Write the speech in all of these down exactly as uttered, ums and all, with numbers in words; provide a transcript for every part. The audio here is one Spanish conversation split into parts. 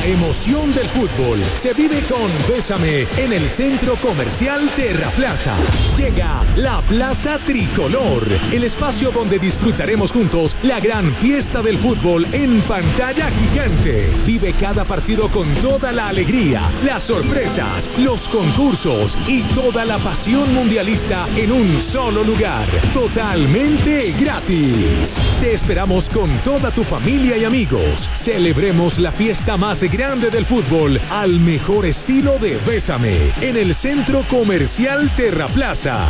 emoción del fútbol se vive con Bésame en el Centro Comercial Terraplaza. Llega la Plaza Tricolor, el espacio donde disfrutaremos juntos la gran fiesta del fútbol en pantalla gigante. Vive cada partido con toda la alegría, las sorpresas, los concursos y toda la pasión mundialista en un solo lugar, totalmente gratis. Te esperamos con toda tu familia y amigos. Celebremos la fiesta más grande del fútbol al mejor estilo de Bésame en el Centro Comercial Terraplaza.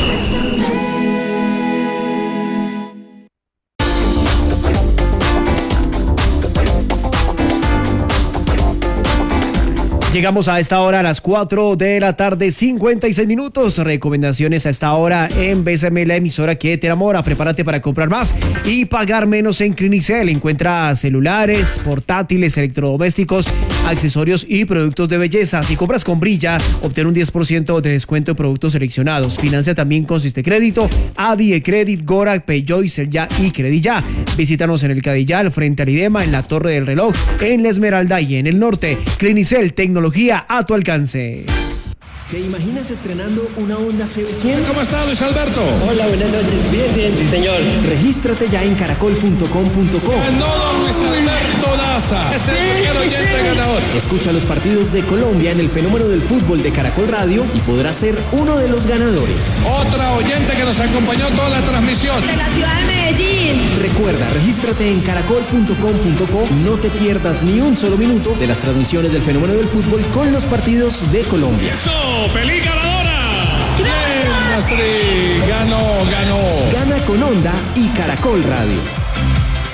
Llegamos a esta hora a las cuatro de la tarde, cincuenta y seis minutos. Recomendaciones a esta hora en Bésame, la emisora que te enamora. Prepárate para comprar más y pagar menos en Clinicel. Encuentra celulares, portátiles, electrodomésticos, accesorios y productos de belleza. Si compras con Brilla, obtén un diez por ciento de descuento en productos seleccionados. Financia también con Sistecrédito, Adie Credit, Gora, Peugeot, Ya y Credilla. Visítanos en el Cadillal, frente al IDEMA, en la Torre del Reloj, en La Esmeralda y en el norte. Clinicel, tecnología a tu alcance. ¿Te imaginas estrenando una Honda C B cien? ¿Cómo está, Luis Alberto? Hola, buenas noches. Bien, bien, sí, señor. Regístrate ya en caracol punto com punto co. Ganó don Luis Alberto Daza. Es el primer oyente ganador. Escucha los partidos de Colombia en el fenómeno del fútbol de Caracol Radio y podrás ser uno de los ganadores. Otra oyente que nos acompañó toda la transmisión. De la ciudad de Medellín. Recuerda, regístrate en caracol punto com punto co. No te pierdas ni un solo minuto de las transmisiones del fenómeno del fútbol con los partidos de Colombia. ¡Eso! ¡Feliz ganadora! ¡Bien, Astrid! ¡Ganó, ganó! Gana con Honda y Caracol Radio.